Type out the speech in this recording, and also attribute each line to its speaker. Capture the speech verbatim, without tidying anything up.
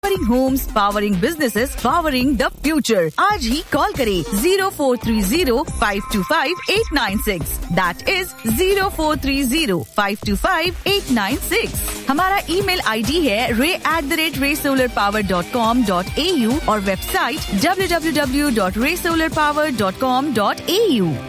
Speaker 1: Powering Holmes, powering businesses, powering the future. आज ही call करें zero four three zero five to five eight nine six. That is zero four three zero five to five eight nine six. हमारा email ID है रे at the rate रे solar power dot com dot A you और website W W W dot रे solar power dot com dot A you.